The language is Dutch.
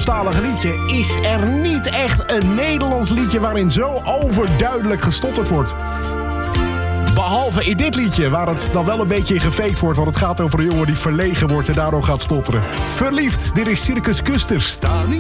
Nederlandstalige liedje is er niet echt een Nederlands liedje waarin zo overduidelijk gestotterd wordt. Behalve in dit liedje, waar het dan wel een beetje in gefaked wordt, want het gaat over een jongen die verlegen wordt en daardoor gaat stotteren. Verliefd, dit is Circus Custers.